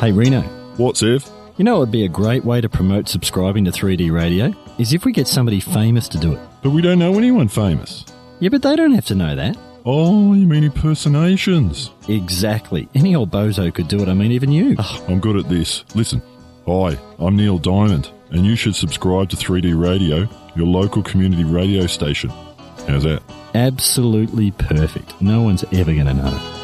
Hey Reno, What's Ev? you know what would be a great way to promote subscribing to 3D Radio? Is if we get somebody famous to do it. But we don't know anyone famous. Yeah, but they don't have to know that. Oh, you mean impersonations? Exactly. Any old bozo could do it, I mean even you. I'm good at this. Listen, hi, I'm Neil Diamond, and you should subscribe to 3D Radio, your local community radio station. How's that? Absolutely perfect. No one's ever going to know.